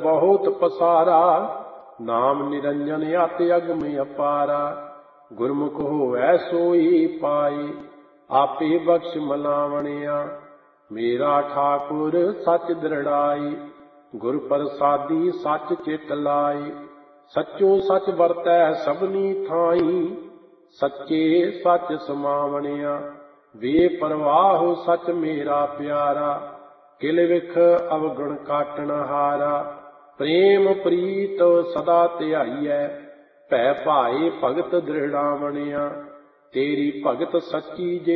ਬਹੁਤ ਪਸਾਰਾ। ਨਾਮ ਨਿਰੰਜਨ ਅਤਿ ਅਗਮ ਅਪਾਰਾ। ਗੁਰਮੁਖ ਹੋਵੈ ਸੋਈ ਪਾਈ, ਆਪੇ ਬਖਸ਼ ਮਲਾਵਣਿਆ। ਮੇਰਾ ਠਾਕੁਰ ਸਚ ਦ੍ਰਿੜਾਈ, ਗੁਰ ਪ੍ਰਸਾਦੀ ਸਚ ਚਿਤ ਲਾਈ। ਸੱਚੋ ਸਚ ਵਰਤੈ ਸਭਨੀ ਥਾਈ, ਸੱਚੇ ਸਚ ਸਮਾਵਣਿਆ। ਬੇਪਰਵਾਹ ਸਚ ਮੇਰਾ ਪਿਆਰਾ, ਕਿਲ ਵਿਖ ਅਵਗੁਣ ਕਾਟਣ ਹਾਰਾ। ਪ੍ਰੇਮ ਪ੍ਰੀਤ ਸਦਾ ਧਿਆਈਐ, ਭੈ ਭਾਏ ਭਗਤ ਦ੍ਰਿੜਾਵਣਿਆ। ਤੇਰੀ ਭਗਤ ਸੱਚੀ